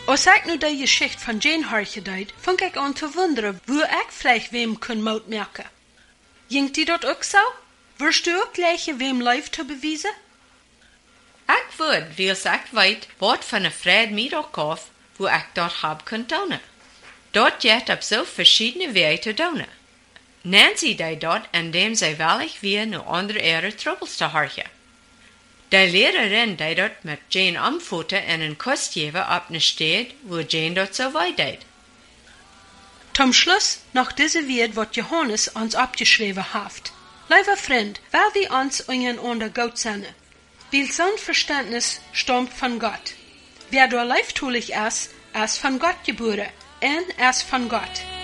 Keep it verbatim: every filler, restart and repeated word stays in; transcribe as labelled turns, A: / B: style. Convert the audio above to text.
A: Als ik nu die Geschichte van Jane hartje deed, vang ik aan te wonderen, hoe ik vielleicht wem kun mout merken. Jinkt die dat ook zo? Wirst du ook gleich wem lief te bewijzen?
B: Ik would, wils ik weet, wat van een vrijdmiddag af, wo ik dat hab kunt doen. Dat jet op zo verschiedene wegen te doen. Nancy deed dat, indem zij wellig weer naar andere ere troubles te hartje. De lerarin deed dat met Jane omvoeten en een kost geven op een stad, wo Jane dat zo weit deed.
A: Zum Schluss noch diese Wort, wat Johannes ons abgeschrieben haft. Lieber Freund, weil wir uns einander gut sind. Weil sein Verständnis stammt von Gott. Wer da leiftulich ist, ist von Gott geboren, und ist von Gott.